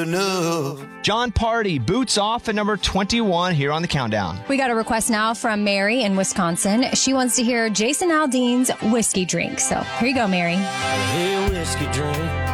enough. John Party, Boots Off at number 21 here on the countdown. We got a request now from Mary in Wisconsin. She wants to hear Jason Aldean's Whiskey Drink. So here you go, Mary. Hey, whiskey drink.